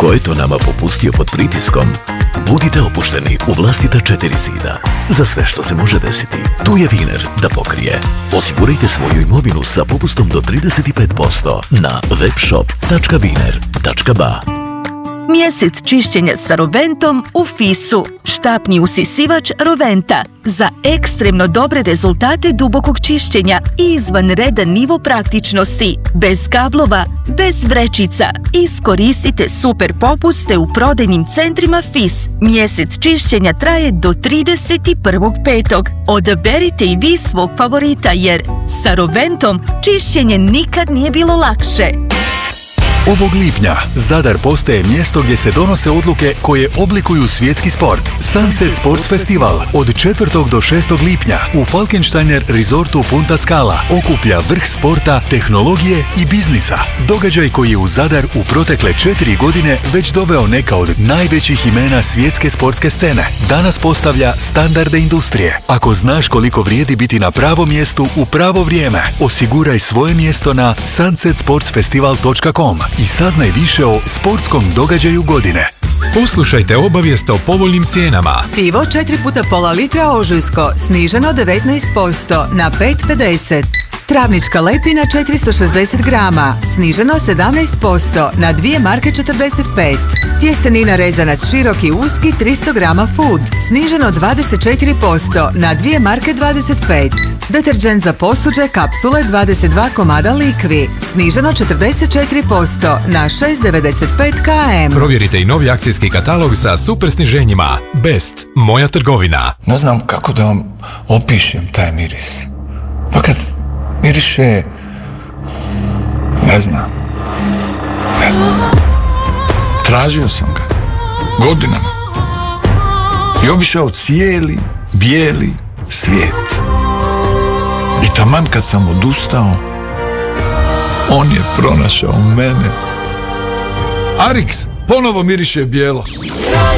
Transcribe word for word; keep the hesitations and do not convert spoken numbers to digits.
Ko je to nama popustio pod pritiskom? Budite opušteni u vlastita četiri zida. Za sve što se može desiti, tu je Wiener da pokrije. Osigurajte svoju imovinu sa popustom do trideset pet posto na webshop tačka wiener tačka ba. Mjesec čišćenja sa Roventom u Fisu. Štapni usisivač Roventa. Za ekstremno dobre rezultate dubokog čišćenja i izvanredan nivo praktičnosti. Bez kablova, bez vrećica. Iskoristite super popuste u prodajnim centrima Fis. Mjesec čišćenja traje do trideset prvog petog Odaberite i vi svog favorita jer sa Roventom čišćenje nikad nije bilo lakše. Ovog lipnja Zadar postaje mjesto gdje se donose odluke koje oblikuju svjetski sport. Sunset Sports Festival od četvrtog do šestog lipnja u Falkensteiner Resortu Punta Scala okuplja vrh sporta, tehnologije i biznisa. Događaj koji je u Zadar u protekle četiri godine već doveo neka od najvećih imena svjetske sportske scene. Danas postavlja standarde industrije. Ako znaš koliko vrijedi biti na pravom mjestu u pravo vrijeme, osiguraj svoje mjesto na sunset sports festival tačka com i saznaj više o sportskom događaju godine. Poslušajte obavijest o povoljnim cijenama. Pivo četiri puta pola litra Ožujsko, sniženo devetnaest posto na pet pedeset. Travnička lepina četiristo šezdeset grama, sniženo sedamnaest posto na dvije marke četrdeset pet. Tjestenina rezanac široki uski tristo grama Food, sniženo dvadeset četiri posto na dvije marke dvadeset pet. Deterđent za posuđe kapsule dvadeset dva komada Likvi, sniženo četrdeset četiri posto na šest devedeset pet km. Provjerite i novi akcijski katalog sa super sniženjima. Best, moja trgovina. Ne znam kako da vam opišem taj miris. Pa kad miriše... Ne znam. Ne znam. Tražio sam ga. Godinama. I obišao cijeli, bijeli svijet. I taman kad sam odustao, on je pronašao mene. Arix ponovo miriše bijelo.